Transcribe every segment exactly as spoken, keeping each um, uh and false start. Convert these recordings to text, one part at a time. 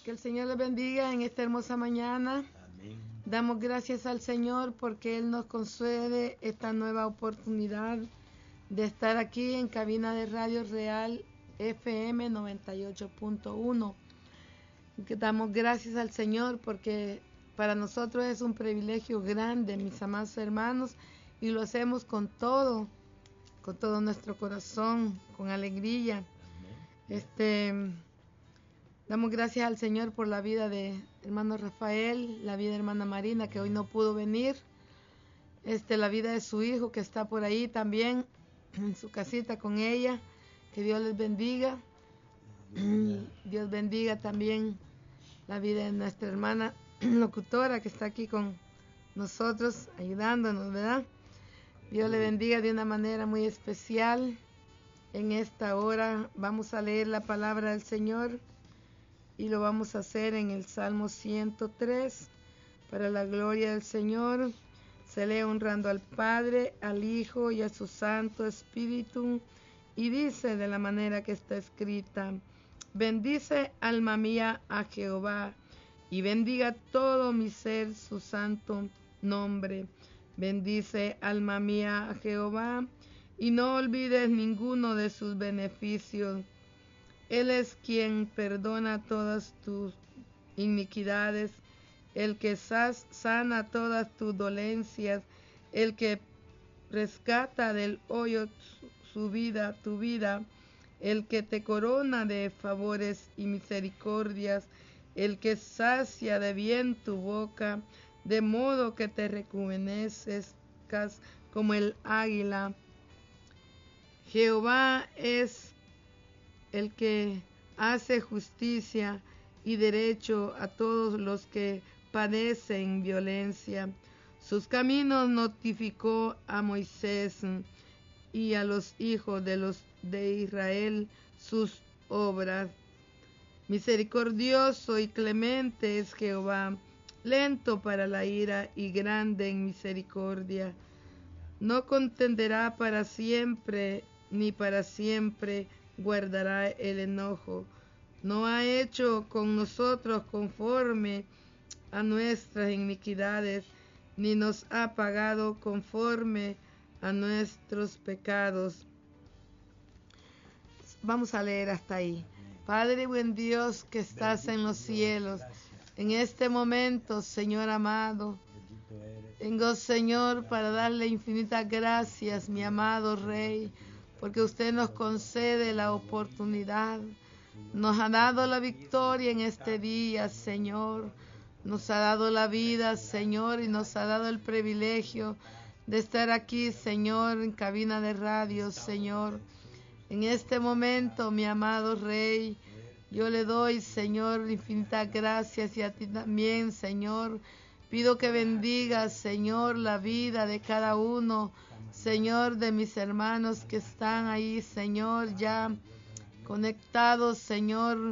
Que el Señor les bendiga en esta hermosa mañana. Amén. Damos gracias al Señor porque Él nos concede esta nueva oportunidad de estar aquí en cabina de Radio Real F M noventa y ocho punto uno. Que damos gracias al Señor porque para nosotros es un privilegio grande, mis amados hermanos, y lo hacemos con todo, con todo nuestro corazón, con alegría. Amén. Este, damos gracias al Señor por la vida de hermano Rafael, la vida de hermana Marina, que hoy no pudo venir, este, la vida de su hijo que está por ahí también, en su casita con ella. Que Dios les bendiga. Amén. Dios bendiga también la vida de nuestra hermana locutora que está aquí con nosotros, ayudándonos, ¿verdad? Dios le bendiga de una manera muy especial. En esta hora vamos a leer la palabra del Señor y lo vamos a hacer en el Salmo ciento tres. Para la gloria del Señor, se lee honrando al Padre, al Hijo y a su Santo Espíritu, y dice de la manera que está escrita: bendice, alma mía, a Jehová, y bendiga todo mi ser su santo nombre. Bendice, alma mía, a Jehová, y no olvides ninguno de sus beneficios. Él es quien perdona todas tus iniquidades, el que sana todas tus dolencias, el que rescata del hoyo su vida, tu vida, el que te corona de favores y misericordias, el que sacia de bien tu boca, de modo que te rejuvenezcas como el águila. Jehová es el que hace justicia y derecho a todos los que padecen violencia. Sus caminos notificó a Moisés y a los hijos de los de Israel sus obras. Misericordioso y clemente es Jehová, lento para la ira y grande en misericordia. No contenderá para siempre, ni para siempre guardará el enojo. No ha hecho con nosotros conforme a nuestras iniquidades, ni nos ha pagado conforme a nuestros pecados. Vamos a leer hasta ahí. Padre buen Dios que estás en los cielos, en este momento, Señor amado, vengo, Señor, para darle infinitas gracias, mi amado Rey, porque usted nos concede la oportunidad, nos ha dado la victoria en este día, Señor, nos ha dado la vida, Señor, y nos ha dado el privilegio de estar aquí, Señor, en cabina de radio, Señor. En este momento, mi amado Rey, yo le doy, Señor, infinitas gracias, y a ti también, Señor. Pido que bendigas, Señor, la vida de cada uno, Señor, de mis hermanos que están ahí, Señor, ya conectados, Señor,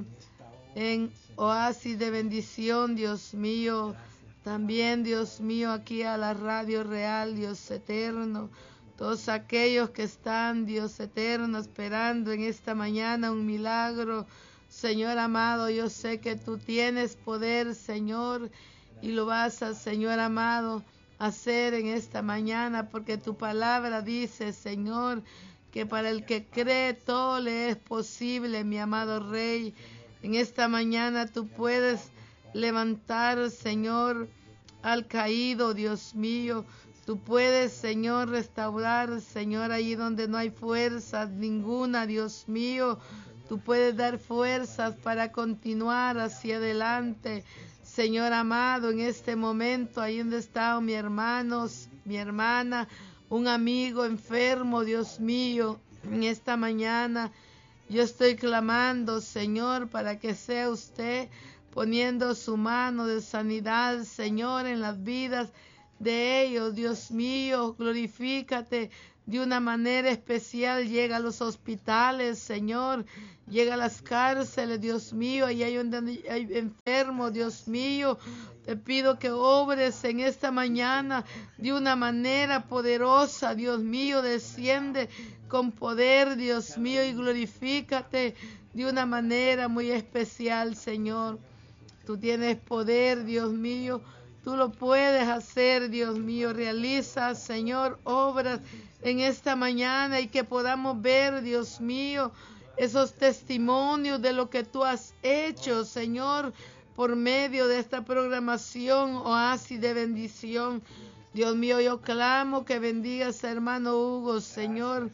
en oasis de bendición, Dios mío. También, Dios mío, aquí a la Radio Real, Dios eterno. Todos aquellos que están, Dios eterno, esperando en esta mañana un milagro. Señor amado, yo sé que tú tienes poder, Señor, y lo vas a, Señor amado, hacer en esta mañana, porque tu palabra dice, Señor, que para el que cree todo le es posible, mi amado Rey. En esta mañana tú puedes levantar, Señor, al caído, Dios mío. Tú puedes, Señor, restaurar, Señor, allí donde no hay fuerzas ninguna, Dios mío. Tú puedes dar fuerzas para continuar hacia adelante, Señor amado, en este momento, ahí donde está mi hermano, mi hermana, un amigo enfermo, Dios mío, en esta mañana yo estoy clamando, Señor, para que sea usted poniendo su mano de sanidad, Señor, en las vidas de ellos, Dios mío, glorifícate de una manera especial. Llega a los hospitales, Señor, llega a las cárceles, Dios mío, y hay donde hay enfermos, Dios mío. Te pido que obres en esta mañana de una manera poderosa, Dios mío, desciende con poder, Dios mío, y glorifícate de una manera muy especial, Señor. tú tienes poder, Dios mío. Tú lo puedes hacer, Dios mío. Realiza, Señor, obras en esta mañana y que podamos ver, Dios mío, esos testimonios de lo que tú has hecho, Señor, por medio de esta programación Oasis de bendición. Dios mío, yo clamo que bendigas a hermano Hugo, Señor.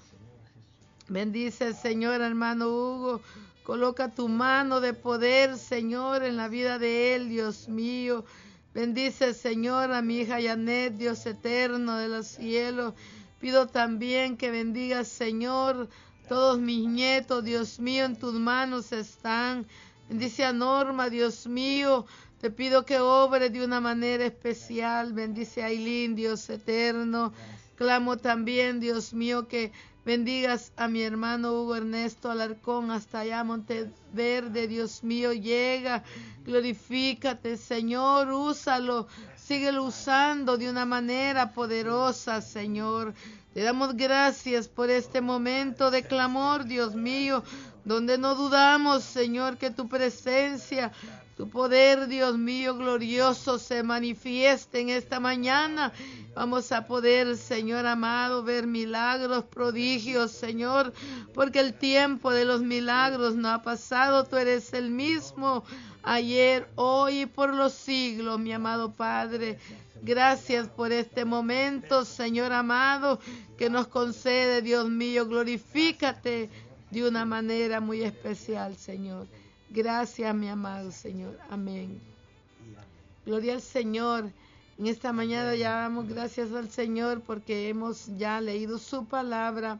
Bendice, Señor, hermano Hugo. Coloca tu mano de poder, Señor, en la vida de él, Dios mío. Bendice, Señor, a mi hija Janet, Dios eterno de los cielos. Pido también que bendigas, Señor, todos mis nietos, Dios mío, en tus manos están. Bendice a Norma, Dios mío. Te pido que obre de una manera especial. Bendice a Ailín, Dios eterno. Clamo también, Dios mío, que bendigas a mi hermano Hugo Ernesto Alarcón hasta allá, Monteverde, Dios mío, llega, glorifícate, Señor, úsalo, síguelo usando de una manera poderosa, Señor. Te damos gracias por este momento de clamor, Dios mío, donde no dudamos, Señor, que tu presencia, tu poder, Dios mío, glorioso, se manifieste en esta mañana. Vamos a poder, Señor amado, ver milagros, prodigios, Señor, porque el tiempo de los milagros no ha pasado. Tú eres el mismo ayer, hoy y por los siglos, mi amado Padre. Gracias por este momento, Señor amado, que nos concede, Dios mío. Glorifícate de una manera muy especial, Señor. Gracias, mi amado Señor. Amén. Gloria al Señor. En esta mañana ya damos gracias al Señor porque hemos ya leído su palabra.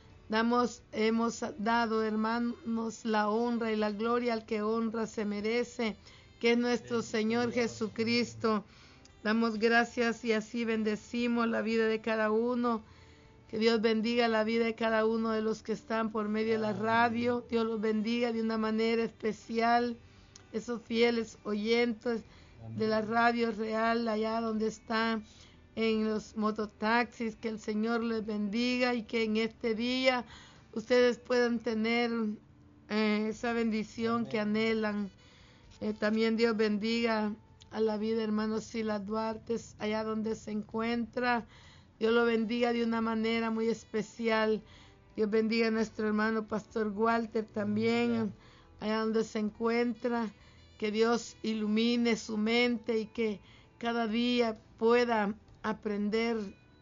Damos, hemos dado, hermanos, la honra y la gloria al que honra se merece, que es nuestro Señor Jesucristo. Damos gracias y así bendecimos la vida de cada uno. Que Dios bendiga la vida de cada uno de los que están por medio de la radio. Dios los bendiga de una manera especial. Esos fieles oyentes de la radio real, allá donde están en los mototaxis, que el Señor les bendiga y que en este día ustedes puedan tener eh, esa bendición que anhelan. Eh, también Dios bendiga a la vida, hermano Silas Duarte, allá donde se encuentra. Dios lo bendiga de una manera muy especial. Dios bendiga a nuestro hermano Pastor Walter también, allá donde se encuentra. Que Dios ilumine su mente y que cada día pueda aprender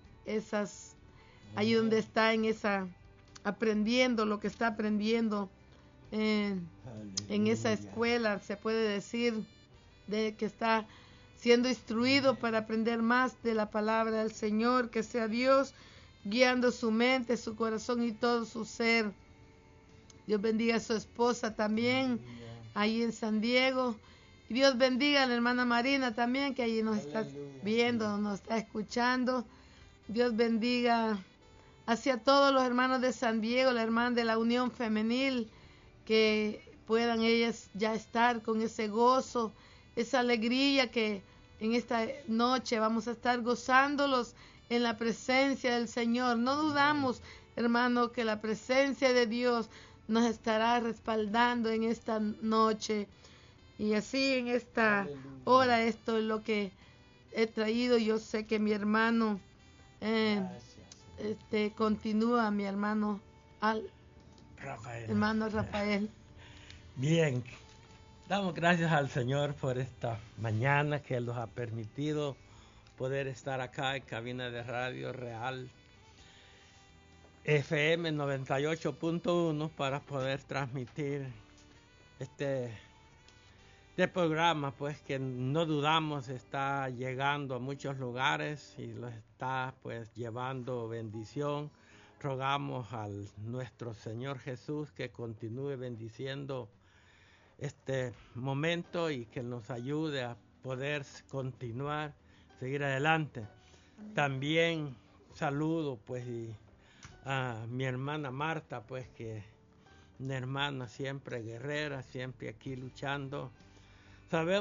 esas, allí donde está en esa, aprendiendo lo que está aprendiendo en, en esa escuela, se puede decir, de que está siendo instruido para aprender más de la palabra del Señor. Que sea Dios guiando su mente, su corazón y todo su ser. Dios bendiga a su esposa también, ahí en San Diego. Y Dios bendiga a la hermana Marina también, que allí nos está viendo, nos está escuchando. Dios bendiga hacia todos los hermanos de San Diego, la hermana de la Unión Femenil, que puedan ellas ya estar con ese gozo, esa alegría que en esta noche vamos a estar gozándolos en la presencia del Señor. No dudamos, hermano, que la presencia de Dios nos estará respaldando en esta noche. Y así en esta hora, esto es lo que he traído. Yo sé que mi hermano eh, este, continúa, mi hermano al, Rafael. hermano Rafael. Bien, damos gracias al Señor por esta mañana que Él nos ha permitido poder estar acá en cabina de Radio Real F M noventa y ocho punto uno para poder transmitir este, este programa, pues que no dudamos está llegando a muchos lugares y lo está pues llevando bendición. Rogamos al nuestro Señor Jesús que continúe bendiciendo este momento y que nos ayude a poder continuar, seguir adelante. También saludo pues y a mi hermana Marta, pues que una hermana siempre guerrera, siempre aquí luchando. Sabemos